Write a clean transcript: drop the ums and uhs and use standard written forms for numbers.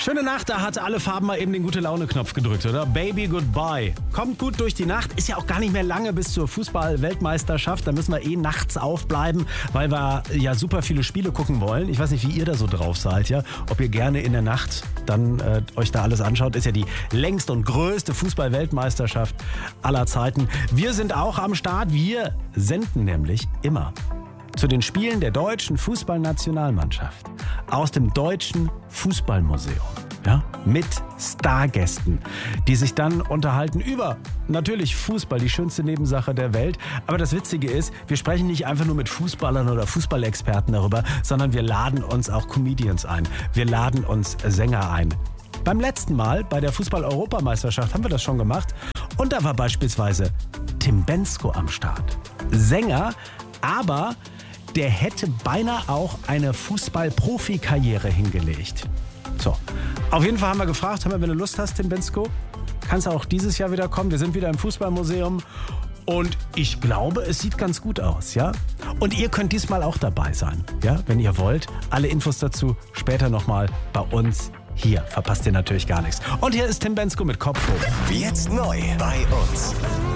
Schöne Nacht, da hat alle Farben mal eben den Gute-Laune-Knopf gedrückt, oder? Baby Goodbye. Kommt gut durch die Nacht. Ist ja auch gar nicht mehr lange bis zur Fußball-Weltmeisterschaft. Da müssen wir nachts aufbleiben, weil wir ja super viele Spiele gucken wollen. Ich weiß nicht, wie ihr da so drauf seid, ja? Ob ihr gerne in der Nacht dann euch da alles anschaut. Ist ja die längste und größte Fußball-Weltmeisterschaft aller Zeiten. Wir sind auch am Start. Wir senden nämlich immer zu den Spielen der deutschen Fußballnationalmannschaft aus dem Deutschen Fußballmuseum. Ja, mit Stargästen, die sich dann unterhalten über natürlich Fußball, die schönste Nebensache der Welt. Aber das Witzige ist, wir sprechen nicht einfach nur mit Fußballern oder Fußballexperten darüber, sondern wir laden uns auch Comedians ein. Wir laden uns Sänger ein. Beim letzten Mal bei der Fußball-Europameisterschaft haben wir das schon gemacht. Und da war beispielsweise Tim Bendzko am Start. Sänger, aber der hätte beinahe auch eine Fußball-Profi-Karriere hingelegt. So, auf jeden Fall haben wir gefragt, wenn du Lust hast, Tim Bendzko, kannst du auch dieses Jahr wieder kommen. Wir sind wieder im Fußballmuseum und ich glaube, es sieht ganz gut aus, ja? Und ihr könnt diesmal auch dabei sein, ja, wenn ihr wollt. Alle Infos dazu später nochmal bei uns hier. Verpasst ihr natürlich gar nichts. Und hier ist Tim Bendzko mit Kopf hoch. Jetzt neu bei uns.